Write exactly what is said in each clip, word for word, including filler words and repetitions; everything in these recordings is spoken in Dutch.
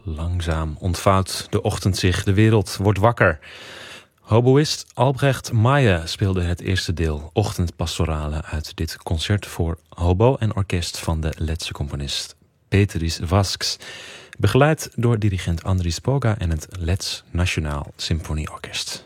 Langzaam ontvouwt de ochtend zich, de wereld wordt wakker. Hoboïst Albrecht Meyer speelde het eerste deel ochtendpastorale uit dit concert voor hobo en orkest van de Letse componist Peteris Vasks, begeleid door dirigent Andris Poga en het Lets Nationaal Symfonieorkest.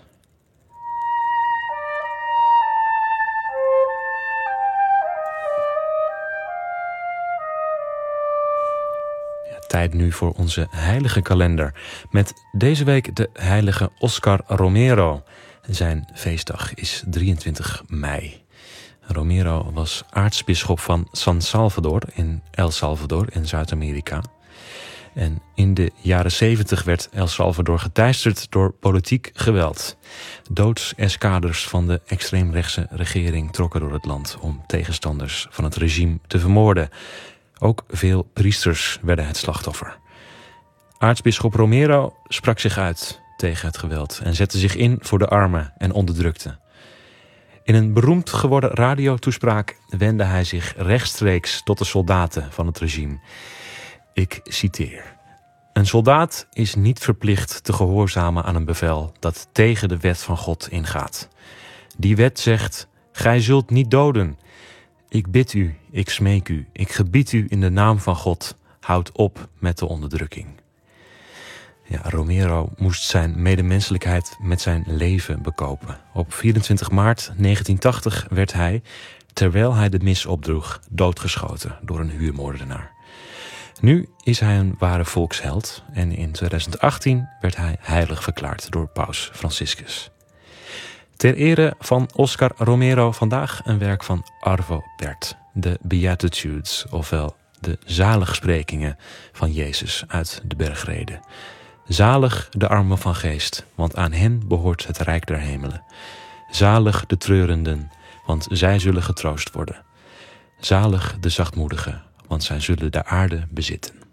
Tijd nu voor onze heilige kalender. Met deze week de heilige Oscar Romero. Zijn feestdag is drieëntwintig mei. Romero was aartsbisschop van San Salvador in El Salvador in Zuid-Amerika. En in de jaren zeventig werd El Salvador geteisterd door politiek geweld. Doodseskaders van de extreemrechtse regering trokken door het land om tegenstanders van het regime te vermoorden. Ook veel priesters werden het slachtoffer. Aartsbisschop Romero sprak zich uit tegen het geweld en zette zich in voor de armen en onderdrukten. In een beroemd geworden radiotoespraak wendde hij zich rechtstreeks tot de soldaten van het regime. Ik citeer: een soldaat is niet verplicht te gehoorzamen aan een bevel dat tegen de wet van God ingaat. Die wet zegt: gij zult niet doden. Ik bid u, ik smeek u, ik gebied u in de naam van God, houd op met de onderdrukking. Ja, Romero moest zijn medemenselijkheid met zijn leven bekopen. Op vierentwintig maart negentien tachtig werd hij, terwijl hij de mis opdroeg, doodgeschoten door een huurmoordenaar. Nu is hij een ware volksheld en in tweeduizend achttien werd hij heilig verklaard door paus Franciscus. Ter ere van Oscar Romero vandaag een werk van Arvo Pärt, de Beatitudes, ofwel de zaligsprekingen van Jezus uit de bergreden. Zalig de armen van geest, want aan hen behoort het rijk der hemelen. Zalig de treurenden, want zij zullen getroost worden. Zalig de zachtmoedigen, want zij zullen de aarde bezitten.